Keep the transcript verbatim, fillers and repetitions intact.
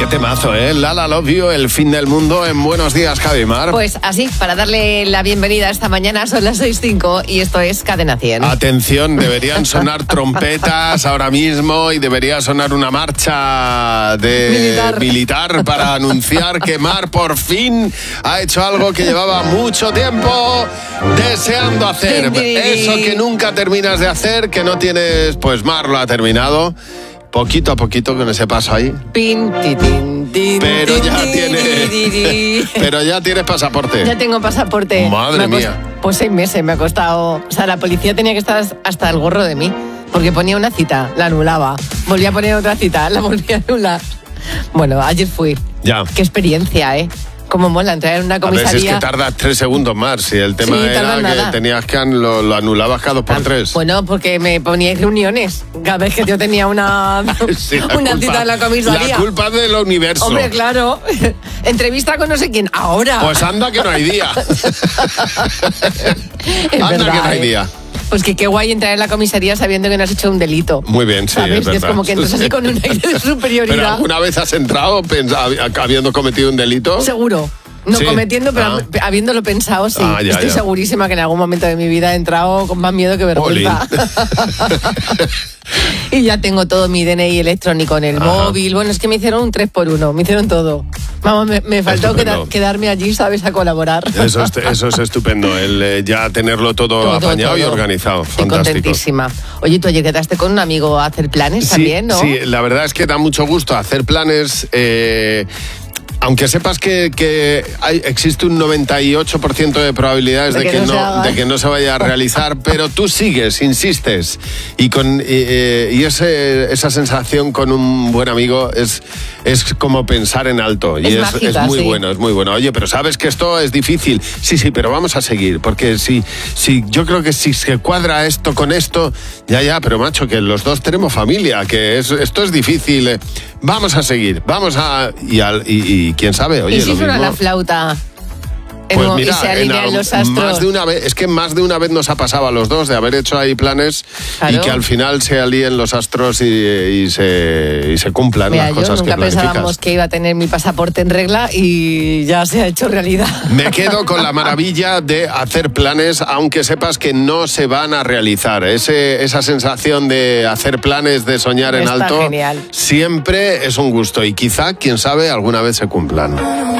Qué temazo, ¿eh? Lala Love You, el fin del mundo en Buenos Días, Javi Mar. Pues así, para darle la bienvenida esta mañana, son las seis cinco y esto es Cadena cien. Atención, deberían sonar trompetas ahora mismo y debería sonar una marcha de militar, militar para anunciar que Mar por fin ha hecho algo que llevaba mucho tiempo deseando hacer. Eso que nunca terminas de hacer, que no tienes, pues Mar lo ha terminado. Poquito a poquito con ese paso ahí. Pin, ti, tin, tin, pero tin, ya tin, tiene, tin, tin. pero ya tienes pasaporte. Ya tengo pasaporte. Madre me mía. Cost... Pues seis meses me ha costado. O sea, la policía tenía que estar hasta el gorro de mí. Porque ponía una cita, la anulaba. Volvía a poner otra cita, la volvía a anular. Bueno, ayer fui. Ya. Qué experiencia, ¿eh? Cómo mola entrar en una comisaría. A veces es que tardas tres segundos más. Si el tema sí, era que nada. tenías que lo, lo anulabas cada dos por tres. Bueno, porque me ponía reuniones. Cada vez que yo tenía una, sí, una culpa, cita en la comisaría. La culpa es del universo. Hombre, claro. Entrevista con no sé quién. Ahora. Pues anda que no hay día. anda verdad, que no hay ¿eh? día. Pues que qué guay entrar en la comisaría sabiendo que no has hecho un delito. Muy bien, sí, ¿sabes? es verdad. Es como que entras así con un aire de superioridad. ¿Pero alguna vez has entrado pensa, habiendo cometido un delito? Seguro. No sí. cometiendo, pero ah. habiéndolo pensado, sí. Ah, ya, Estoy ya. segurísima que en algún momento de mi vida he entrado con más miedo que vergüenza. Y ya tengo todo mi D N I electrónico en el Ajá. móvil. Bueno, es que me hicieron un tres por uno, me hicieron todo. Vamos, me, me faltó queda, quedarme allí, ¿sabes?, a colaborar. Eso es, eso es estupendo, el eh, ya tenerlo todo, todo apañado todo. y organizado. Estoy fantástico. Contentísima. Oye, tú ayer quedaste con un amigo a hacer planes sí, también, ¿no? Sí, la verdad es que da mucho gusto hacer planes. Eh, Aunque sepas que, que hay, existe un noventa y ocho por ciento de probabilidades de, de, que, que, no, no de que no se vaya a realizar, pero tú sigues, insistes. Y, con, y, y ese, esa sensación con un buen amigo es, es como pensar en alto. Y es, es, mágica, es muy sí. bueno, es muy bueno. Oye, pero sabes que esto es difícil. Sí, sí, pero vamos a seguir. Porque si, si yo creo que si se cuadra esto con esto, ya, ya, pero macho, que los dos tenemos familia, que es, esto es difícil. Vamos a seguir, vamos a... Y, al, y, y quién sabe, oye, ¿Y si lo suena mismo? la flauta? Pues mira, y se alinean en, los astros. Más de una vez, es que más de una vez nos ha pasado a los dos de haber hecho ahí planes claro. y que al final se alíen los astros y, y, se, y se cumplan mira, las cosas que nunca planificas. pensábamos que iba a tener mi pasaporte en regla y ya se ha hecho realidad. Me quedo con la maravilla de hacer planes, aunque sepas que no se van a realizar. Ese, esa sensación de hacer planes, de soñar en Está alto, genial. siempre es un gusto y quizá, quién sabe, alguna vez se cumplan.